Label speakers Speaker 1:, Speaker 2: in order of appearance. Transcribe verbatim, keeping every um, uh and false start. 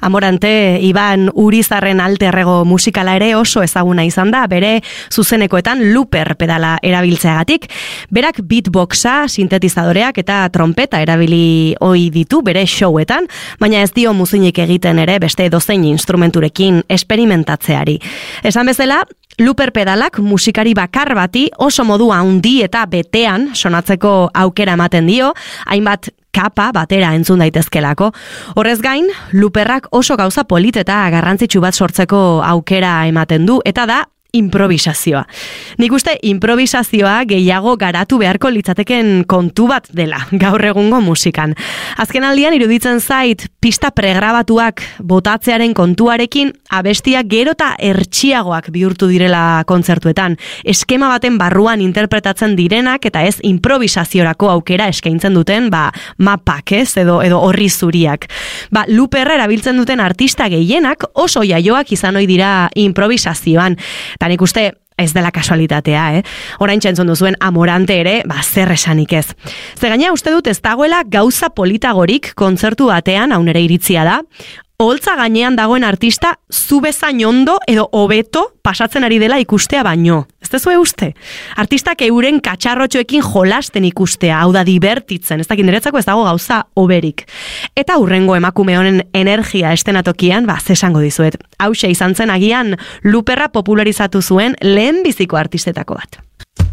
Speaker 1: Amorante Iban Urizarren alterrego musikala ere oso ezaguna izan da, bere zuzenekoetan looper pedala erabiltzeagatik. Berak beatboxa, sintetizadoreak eta trompeta erabili ohi ditu bere showetan, baina ez dio muzinik egiten ere beste dozein instrumenturekin esperimentatzeari. Esan bezala, looper pedalak musikari bakar bati oso modu handi eta betean sonatzeko aukera ematen dio, hainbat kapa batera entzun daitezkelako. Horrez gain, looperrak oso gauza polit eta garrantzitsu bat sortzeko aukera ematen du, eta da improvisazioa. Nik uste improvisazioa gehiago garatu beharko litzateken kontu bat dela gaur egungo musikan. Azken aldian iruditzen zait pista pregrabatuak botatzearen kontuarekin abestiak gero eta hertsiagoak bihurtu direla kontzertuetan. Eskema baten barruan interpretatzen direnak eta ez improvisaziorako aukera eskaintzen duten ba, mapak ez edo, edo horri zuriak. Ba, looperra erabiltzen duten artista gehienak oso jaioak izan ohi dira improvisazioan. Eta nik uste ez dela kasualitatea, eh? Oraintxe entzun duzuen Amorante ere, ba, zer esanik ez. Ze gaina uste dut ez dagoela gauza politagorik kontzertu batean, hau nere iritzia da, oholtza gainean dagoen artista zu bezain ondo edo hobeto pasatzen ari dela ikustea baino. Ez dezue uste? Artistak euren katxarrotxoekin jolasten ikustea, hau da divertitzen, ez dakit niretzako ez dago gauza oberik. Eta hurrengo emakume honen energia estenatokian, ba, zesango dizuet. Hauxe izan zen agian looperra popularizatu zuen lehen biziko artistetako bat.